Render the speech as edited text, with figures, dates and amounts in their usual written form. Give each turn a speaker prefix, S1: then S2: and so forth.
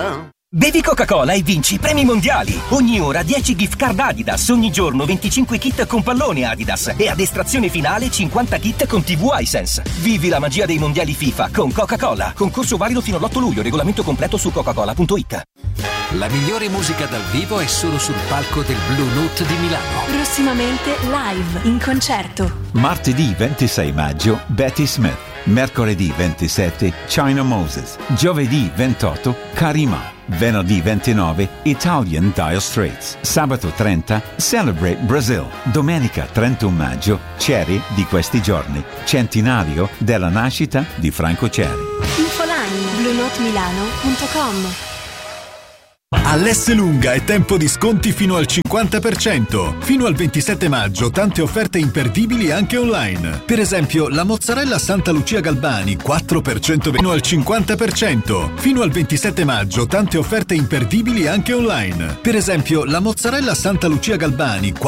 S1: Bevi Coca-Cola e vinci premi mondiali. Ogni ora 10 gift card Adidas, ogni giorno 25 kit con pallone Adidas e ad estrazione finale 50 kit con TV Hisense. Vivi la magia dei mondiali FIFA con Coca-Cola. Concorso valido fino all'8 luglio, regolamento completo su coca-cola.it.
S2: La migliore musica dal vivo è solo sul palco del Blue Note di Milano.
S3: Prossimamente live, in concerto.
S4: Martedì 26 maggio Betty Smith. Mercoledì 27 China Moses. Giovedì 28 Karima. Venerdì 29 Italian Dire Straits. Sabato 30 Celebrate Brazil. Domenica 31 maggio Cherry di questi giorni. Centenario della nascita di Franco Cherry.
S3: Infoline bluenotemilano.com.
S5: All'Esselunga è tempo di sconti fino al 50%. Fino al 27 maggio tante offerte imperdibili anche online. Per esempio la mozzarella Santa Lucia Galbani 4% fino al 50%. Fino al 27 maggio tante offerte imperdibili anche online. Per esempio la mozzarella Santa Lucia Galbani